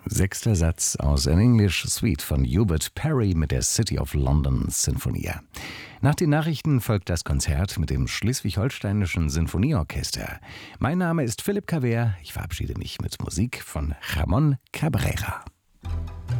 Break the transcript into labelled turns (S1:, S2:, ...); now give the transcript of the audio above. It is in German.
S1: Sechster Satz aus An English Suite von Hubert Parry mit der City of London Sinfonia. Nach den Nachrichten folgt das Konzert mit dem Schleswig-Holsteinischen Sinfonieorchester. Mein Name ist Philipp Cavert. Ich verabschiede mich mit Musik von Ramón Cabrera.